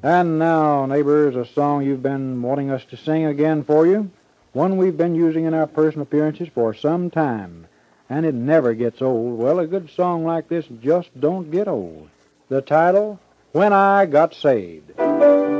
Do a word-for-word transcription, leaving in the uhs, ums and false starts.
And now, neighbors, a song you've been wanting us to sing again for you. One we've been using in our personal appearances for some time, and it never gets old. Well, a good song like this just don't get old. The title, When I Got Saved.